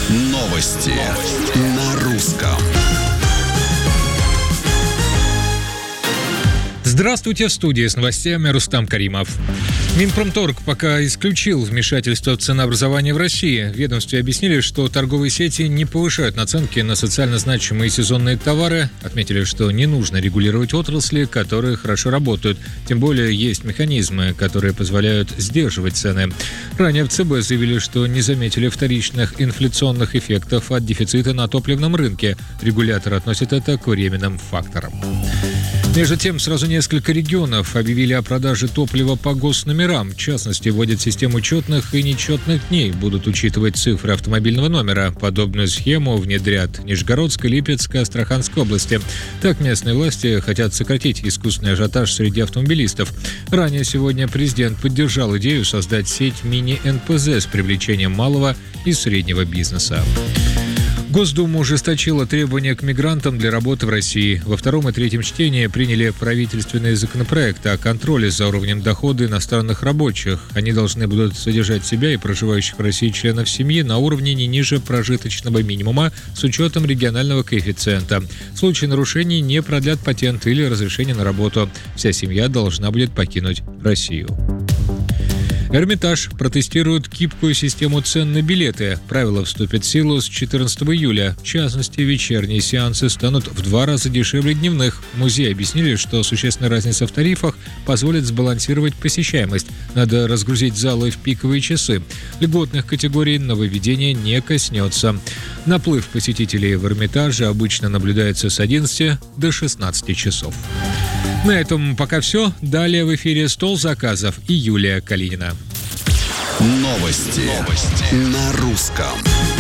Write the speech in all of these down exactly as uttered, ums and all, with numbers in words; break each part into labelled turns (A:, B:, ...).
A: Новости на русском.
B: Здравствуйте, в студии с новостями Рустам Каримов. Минпромторг пока исключил вмешательство в ценообразование в России. В ведомстве объяснили, что торговые сети не повышают наценки на социально значимые сезонные товары. Отметили, что не нужно регулировать отрасли, которые хорошо работают. Тем более есть механизмы, которые позволяют сдерживать цены. Ранее в ЦБ заявили, что не заметили вторичных инфляционных эффектов от дефицита на топливном рынке. Регулятор относит это к временным факторам. Между тем, сразу несколько регионов объявили о продаже топлива по госномерам. В частности, вводят систему четных и нечетных дней. Будут учитывать цифры автомобильного номера. Подобную схему внедрят в Нижегородской, Липецкой, Астраханской области. Так местные власти хотят сократить искусственный ажиотаж среди автомобилистов. Ранее сегодня президент поддержал идею создать сеть мини-эн пэ зэ с привлечением малого и среднего бизнеса. Госдума ужесточила требования к мигрантам для работы в России. Во втором и третьем чтении приняли правительственные законопроекты о контроле за уровнем дохода иностранных рабочих. Они должны будут содержать себя и проживающих в России членов семьи на уровне не ниже прожиточного минимума с учетом регионального коэффициента. В случае нарушений не продлят патент или разрешение на работу. Вся семья должна будет покинуть Россию. Эрмитаж протестирует гибкую систему цен на билеты. Правила вступят в силу с четырнадцатого июля. В частности, вечерние сеансы станут в два раза дешевле дневных. В музее объяснили, что существенная разница в тарифах позволит сбалансировать посещаемость. Надо разгрузить залы в пиковые часы. Льготных категорий нововведение не коснется. Наплыв посетителей в Эрмитаже обычно наблюдается с одиннадцати до шестнадцати часов. На этом пока все. Далее в эфире «Стол заказов» и Юлия Калинина.
A: Новости, Новости. на русском.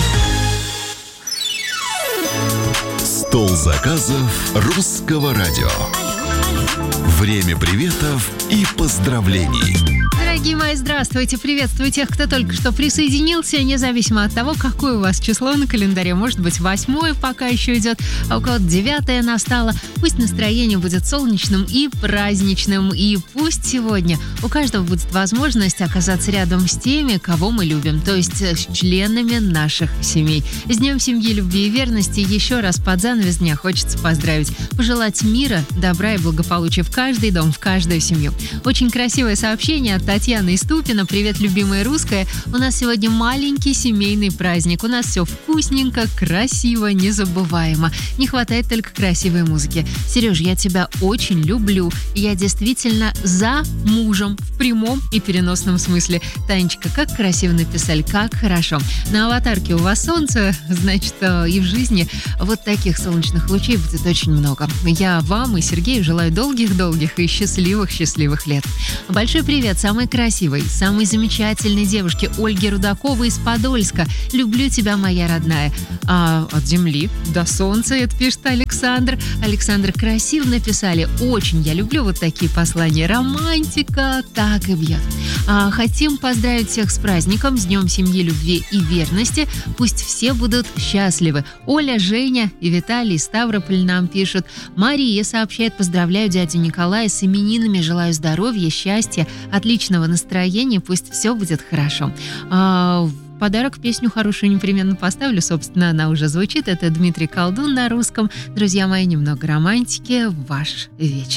A: Стол заказов русского радио. Время приветов и поздравлений.
C: Дорогие мои, здравствуйте, приветствую тех, кто только что присоединился, независимо от того, какое у вас число на календаре. Может быть, восьмое пока еще идет, а у кого-то девятое настало. Пусть настроение будет солнечным и праздничным, и пусть сегодня у каждого будет возможность оказаться рядом с теми, кого мы любим, то есть с членами наших семей. С Днем семьи, любви и верности еще раз под занавес дня хочется поздравить, пожелать мира, добра и благополучия в каждый дом, в каждую семью. Очень красивое сообщение от Татьяна из Тупино. Привет, любимая русская. У нас сегодня маленький семейный праздник. У нас все вкусненько, красиво, незабываемо. Не хватает только красивой музыки. Сереж, я тебя очень люблю. Я действительно за мужем в прямом и переносном смысле. Танечка, как красиво написали, как хорошо. На аватарке у вас солнце, значит, и в жизни вот таких солнечных лучей будет очень много. Я вам и Сергею желаю долгих-долгих и счастливых-счастливых лет. Большой привет самой красивой, самой замечательной девушке Ольге Рудаковой из Подольска. Люблю тебя, моя родная. А от земли до солнца, это пишет Александр. Александр, красиво написали. Очень я люблю вот такие послания. Романтика так и бьет. А, хотим поздравить всех с праздником, с Днем семьи, любви и верности. Пусть все будут счастливы. Оля, Женя и Виталий из Ставрополя нам пишут. Мария сообщает: поздравляю дядю Николая с именинами, желаю здоровья, счастья, отличного настроения, пусть все будет хорошо. А, в подарок песню хорошую непременно поставлю, собственно, она уже звучит. Это Дмитрий Колдун на русском. Друзья мои, немного романтики в ваш вечер.